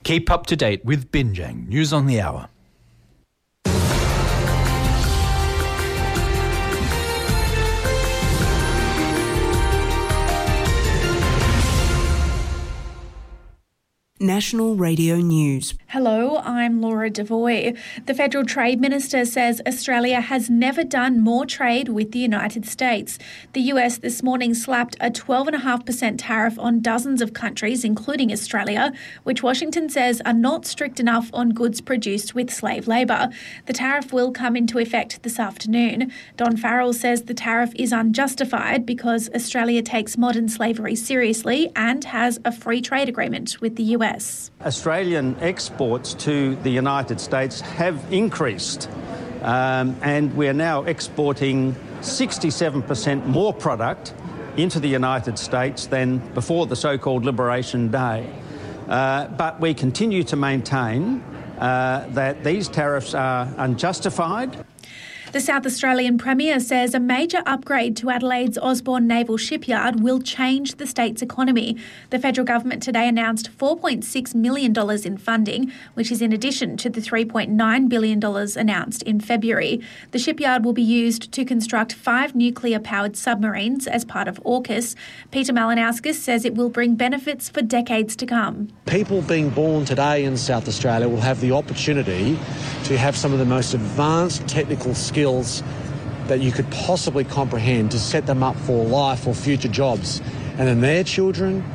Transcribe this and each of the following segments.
Keep up to date with Binjang News on the Hour. National Radio News. Hello, I'm Laura Devoy. The Federal Trade Minister says Australia has never done more trade with the United States. The US this morning slapped a 12.5% tariff on dozens of countries, including Australia, which Washington says are not strict enough on goods produced with slave labour. The tariff will come into effect this afternoon. Don Farrell says the tariff is unjustified because Australia takes modern slavery seriously and has a free trade agreement with the US. Australian exports to the United States have increased, and we're now exporting 67% more product into the United States than before the so-called Liberation Day. But we continue to maintain that these tariffs are unjustified. The South Australian Premier says a major upgrade to Adelaide's Osborne Naval Shipyard will change the state's economy. The federal government today announced $4.6 million in funding, which is in addition to the $3.9 billion announced in February. The shipyard will be used to construct 5 nuclear-powered submarines as part of AUKUS. Peter Malinauskas says it will bring benefits for decades to come. People being born today in South Australia will have the opportunity to have some of the most advanced technical skills that you could possibly comprehend to set them up for life or future jobs. And then their children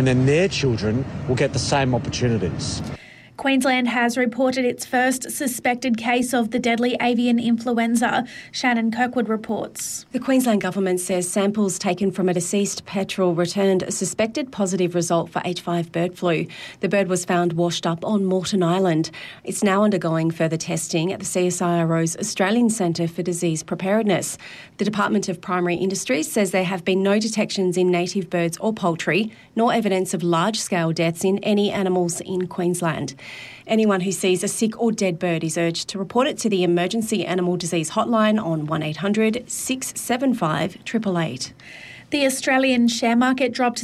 will get the same opportunities. Queensland has reported its first suspected case of the deadly avian influenza. Shannon Kirkwood reports. The Queensland government says samples taken from a deceased petrel returned a suspected positive result for H5 bird flu. The bird was found washed up on Moreton Island. It's now undergoing further testing at the CSIRO's Australian Centre for Disease Preparedness. The Department of Primary Industries says there have been no detections in native birds or poultry, nor evidence of large-scale deaths in any animals in Queensland. Anyone who sees a sick or dead bird is urged to report it to the Emergency Animal Disease Hotline on 1800 675 888. The Australian share market dropped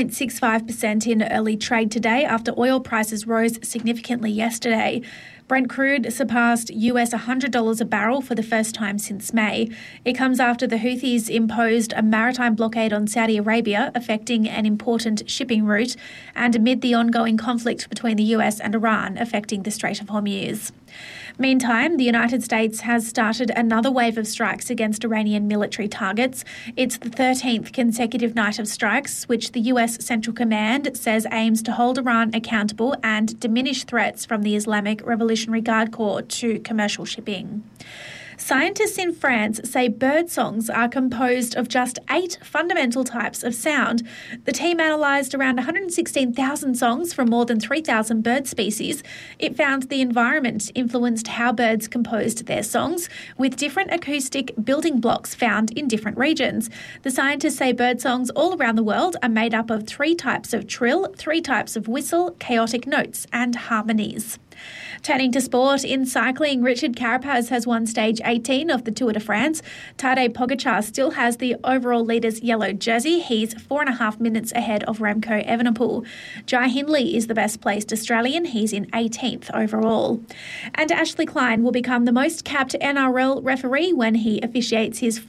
0.65% in early trade today after oil prices rose significantly yesterday. Brent crude surpassed US $100 a barrel for the first time since May. It comes after the Houthis imposed a maritime blockade on Saudi Arabia, affecting an important shipping route, and amid the ongoing conflict between the US and Iran, affecting the Strait of Hormuz. Meantime, the United States has started another wave of strikes against Iranian military targets. It's the 13th consecutive night of strikes, which the US Central Command says aims to hold Iran accountable and diminish threats from the Islamic Revolutionary Guard Corps to commercial shipping. Scientists in France say bird songs are composed of just 8 fundamental types of sound. The team analysed around 116,000 songs from more than 3,000 bird species. It found the environment influenced how birds composed their songs, with different acoustic building blocks found in different regions. The scientists say bird songs all around the world are made up of 3 types of trill, 3 types of whistle, chaotic notes and harmonies. Turning to sport, in cycling, Richard Carapaz has won stage 18 of the Tour de France. Tadej Pogacar still has the overall leader's yellow jersey. He's 4.5 minutes ahead of Remco Evenepoel. Jai Hindley is the best placed Australian. He's in 18th overall. And Ashley Klein will become the most capped NRL referee when he officiates his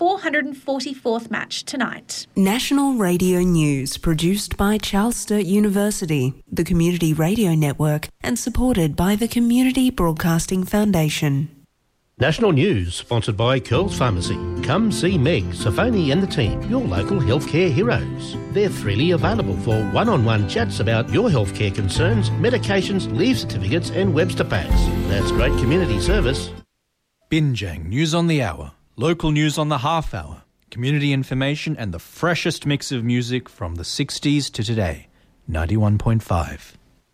444th match tonight. National Radio News, produced by Charles Sturt University, the Community Radio Network, and supported by the Community Broadcasting Foundation. National News, sponsored by Curls Pharmacy. Come see Meg, Safoni and the team, your local healthcare heroes. They're freely available for one-on-one chats about your healthcare concerns, medications, leave certificates and Webster packs. That's great community service. Binjang News on the Hour, local news on the half hour, community information and the freshest mix of music from the 60s to today. 91.5.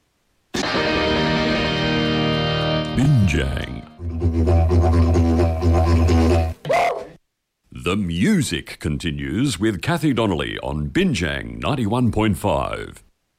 Binjang. The music continues with Kathy Donnelly on Binjang 91.5.